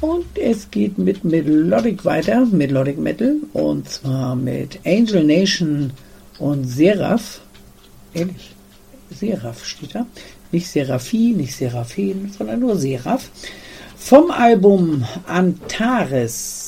Und es geht mit Melodic weiter, Melodic Metal, und zwar mit Angel Nation und Seraph. Ehrlich, Seraph steht da. Nicht Seraphi, nicht Seraphin, sondern nur Seraph. Vom Album Antares.